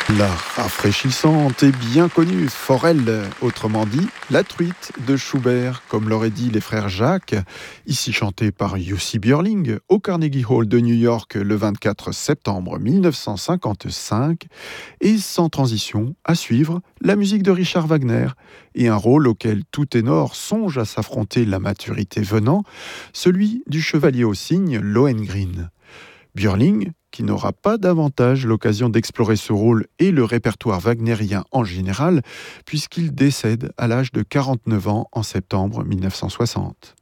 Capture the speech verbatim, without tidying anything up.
La rafraîchissante et bien connue Forelle, autrement dit la truite de Schubert, comme l'auraient dit les frères Jacques, ici chantée par Jussi Björling au Carnegie Hall de New York le vingt-quatre septembre mille neuf cent cinquante-cinq, et sans transition, à suivre, la musique de Richard Wagner, et un rôle auquel tout ténor songe à s'affronter la maturité venant, celui du chevalier au cygne Lohengrin. Björling, qui n'aura pas davantage l'occasion d'explorer ce rôle et le répertoire wagnérien en général, puisqu'il décède à l'âge de quarante-neuf ans en septembre mille neuf cent soixante.